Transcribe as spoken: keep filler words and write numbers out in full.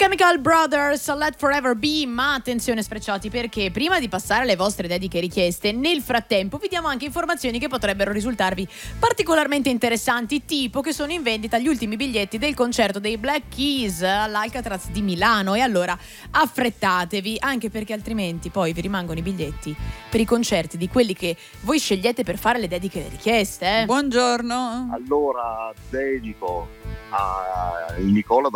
Chemical Brothers, Let Forever Be. Ma attenzione Sfrecciati, perché prima di passare alle vostre dediche richieste, nel frattempo vi diamo anche informazioni che potrebbero risultarvi particolarmente interessanti, tipo che sono in vendita gli ultimi biglietti del concerto dei Black Keys all'Alcatraz di Milano. E allora affrettatevi, anche perché altrimenti poi vi rimangono i biglietti per i concerti di quelli che voi scegliete per fare le dediche e le richieste. eh. Buongiorno. Allora dedico a Nicola da